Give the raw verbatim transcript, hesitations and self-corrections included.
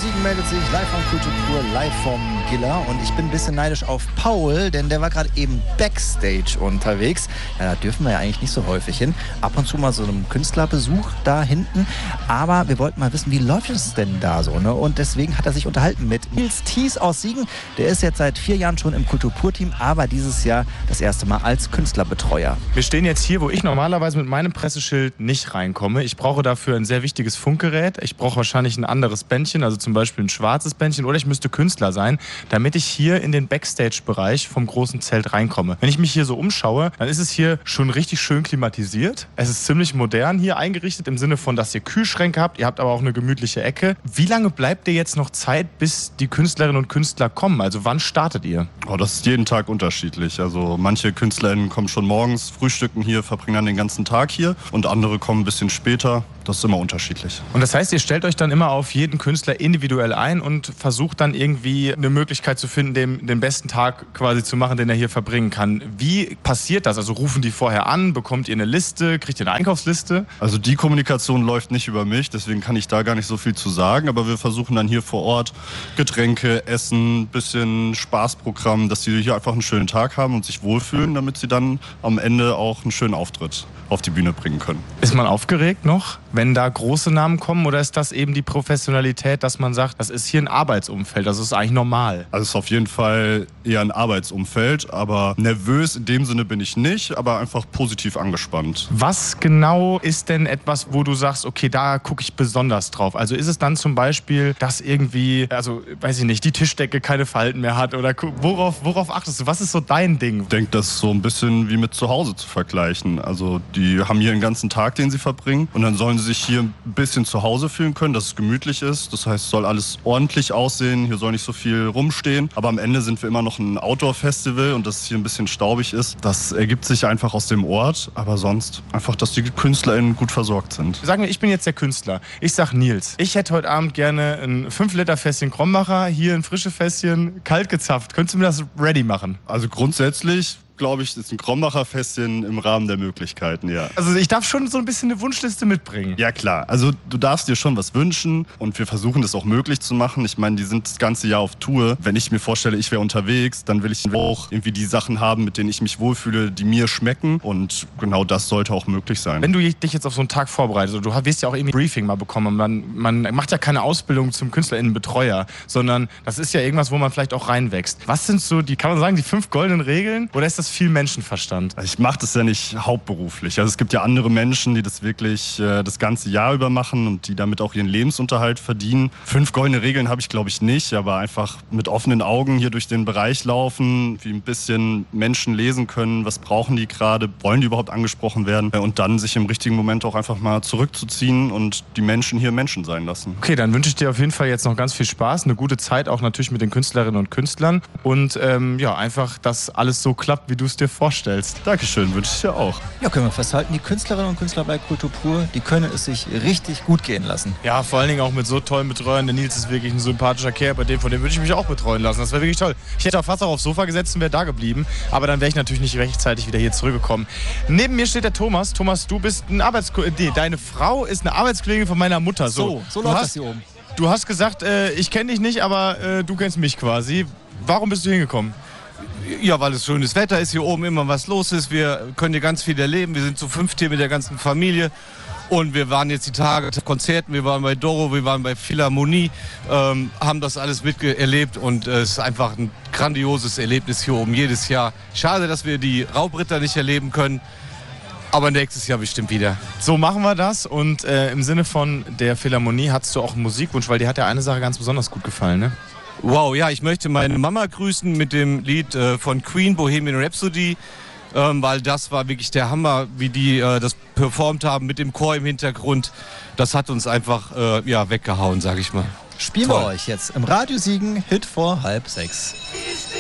Siegen meldet sich live vom Kultur pur, live vom Giller. Und ich bin ein bisschen neidisch auf Paul, denn der war gerade eben Backstage unterwegs. Ja, da dürfen wir ja eigentlich nicht so häufig hin. Ab und zu mal so einem Künstlerbesuch da hinten. Aber wir wollten mal wissen, wie läuft es denn da so? Ne? Und deswegen hat er sich unterhalten mit Nils Thies aus Siegen. Der ist jetzt seit vier Jahren schon im Kultur pur-Team, aber dieses Jahr das erste Mal als Künstlerbetreuer. Wir stehen jetzt hier, wo ich normalerweise mit meinem Presseschild nicht reinkomme. Ich brauche dafür ein sehr wichtiges Funkgerät. Ich brauche wahrscheinlich ein anderes Bändchen, also zum Beispiel ein schwarzes Bändchen, oder ich müsste Künstler sein, damit ich hier in den Backstage-Bereich vom großen Zelt reinkomme. Wenn ich mich hier so umschaue, dann ist es hier schon richtig schön klimatisiert. Es ist ziemlich modern hier eingerichtet, im Sinne von, dass ihr Kühlschränke habt, ihr habt aber auch eine gemütliche Ecke. Wie lange bleibt dir jetzt noch Zeit, bis die Künstlerinnen und Künstler kommen? Also wann startet ihr? Oh, das ist jeden Tag unterschiedlich. Also manche KünstlerInnen kommen schon morgens, frühstücken hier, verbringen dann den ganzen Tag hier und andere kommen ein bisschen später. Das ist immer unterschiedlich. Und das heißt, ihr stellt euch dann immer auf jeden Künstler individuell ein und versucht dann irgendwie eine Möglichkeit zu finden, dem, den besten Tag quasi zu machen, den er hier verbringen kann. Wie passiert das? Also rufen die vorher an, bekommt ihr eine Liste, kriegt ihr eine Einkaufsliste? Also die Kommunikation läuft nicht über mich, deswegen kann ich da gar nicht so viel zu sagen. Aber wir versuchen dann hier vor Ort Getränke, Essen, bisschen Spaßprogramm, dass sie hier einfach einen schönen Tag haben und sich wohlfühlen, damit sie dann am Ende auch einen schönen Auftritt auf die Bühne bringen können. Ist man aufgeregt noch, wenn da große Namen kommen, oder ist das eben die Professionalität, dass man sagt, das ist hier ein Arbeitsumfeld, das ist eigentlich normal? Also es ist auf jeden Fall eher ein Arbeitsumfeld, aber nervös in dem Sinne bin ich nicht, aber einfach positiv angespannt. Was genau ist denn etwas, wo du sagst, okay, da gucke ich besonders drauf? Also ist es dann zum Beispiel, dass irgendwie, also weiß ich nicht, die Tischdecke keine Falten mehr hat, oder worauf, worauf achtest du? Was ist so dein Ding? Ich denke, das ist so ein bisschen wie mit zu Hause zu vergleichen. Also die haben hier den ganzen Tag, den sie verbringen, und dann sollen sie sich hier ein bisschen zu Hause fühlen können, dass es gemütlich ist. Das heißt, es soll alles ordentlich aussehen, hier soll nicht so viel rumstehen. Aber am Ende sind wir immer noch ein Outdoor-Festival, und dass es hier ein bisschen staubig ist, das ergibt sich einfach aus dem Ort. Aber sonst einfach, dass die KünstlerInnen gut versorgt sind. Sagen wir, ich bin jetzt der Künstler. Ich sag Nils, ich hätte heute Abend gerne ein fünf Liter Fässchen Krombacher, hier ein frisches Fässchen, kalt gezapft. Könntest du mir das ready machen? Also grundsätzlich, glaube ich, ist ein Krombacher Fässchen im Rahmen der Möglichkeiten, ja. Also ich darf schon so ein bisschen eine Wunschliste mitbringen. Ja klar, also du darfst dir schon was wünschen, und wir versuchen das auch möglich zu machen. Ich meine, die sind das ganze Jahr auf Tour. Wenn ich mir vorstelle, ich wäre unterwegs, dann will ich auch irgendwie die Sachen haben, mit denen ich mich wohlfühle, die mir schmecken, und genau das sollte auch möglich sein. Wenn du dich jetzt auf so einen Tag vorbereitest, du wirst ja auch irgendwie ein Briefing mal bekommen, man, man macht ja keine Ausbildung zum KünstlerInnenbetreuer, sondern das ist ja irgendwas, wo man vielleicht auch reinwächst. Was sind so die, kann man sagen, die fünf goldenen Regeln, oder ist das viel Menschenverstand? Ich mache das ja nicht hauptberuflich. Also es gibt ja andere Menschen, die das wirklich äh, das ganze Jahr über machen und die damit auch ihren Lebensunterhalt verdienen. Fünf goldene Regeln habe ich, glaube ich, nicht, aber einfach mit offenen Augen hier durch den Bereich laufen, wie ein bisschen Menschen lesen können, was brauchen die gerade, wollen die überhaupt angesprochen werden, und dann sich im richtigen Moment auch einfach mal zurückzuziehen und die Menschen hier Menschen sein lassen. Okay, dann wünsche ich dir auf jeden Fall jetzt noch ganz viel Spaß, eine gute Zeit auch natürlich mit den Künstlerinnen und Künstlern, und ähm, ja, einfach, dass alles so klappt, wie du es dir vorstellst. Dankeschön, wünsche ich dir auch. Ja, können wir festhalten, die Künstlerinnen und Künstler bei Kultur pur, die können es sich richtig gut gehen lassen. Ja, vor allen Dingen auch mit so tollen Betreuern. Der Nils ist wirklich ein sympathischer Kerl, bei dem, von dem würde ich mich auch betreuen lassen. Das wäre wirklich toll. Ich hätte auch fast auch aufs Sofa gesetzt und wäre da geblieben, aber dann wäre ich natürlich nicht rechtzeitig wieder hier zurückgekommen. Neben mir steht der Thomas. Thomas, du bist ein Arbeitskollege, nee, deine Frau ist eine Arbeitskollegin von meiner Mutter. So, so, so läuft das hier oben. Du hast gesagt, äh, ich kenne dich nicht, aber äh, du kennst mich quasi. Warum bist du hingekommen? Ja, weil es schönes Wetter ist, hier oben immer was los ist. Wir können hier ganz viel erleben. Wir sind zu fünft hier mit der ganzen Familie. Und wir waren jetzt die Tage auf Konzerten, wir waren bei Doro, wir waren bei Philharmonie, ähm, haben das alles miterlebt, und äh, es ist einfach ein grandioses Erlebnis hier oben jedes Jahr. Schade, dass wir die Raubritter nicht erleben können, aber nächstes Jahr bestimmt wieder. So machen wir das, und äh, im Sinne von der Philharmonie hast du auch einen Musikwunsch, weil dir hat ja eine Sache ganz besonders gut gefallen, ne? Wow, ja, ich möchte meine Mama grüßen mit dem Lied äh, von Queen, Bohemian Rhapsody, ähm, weil das war wirklich der Hammer, wie die äh, das performt haben mit dem Chor im Hintergrund. Das hat uns einfach äh, ja, weggehauen, sag ich mal. Spielen Toll. wir euch jetzt im Radio Siegen, Hit vor halb sechs.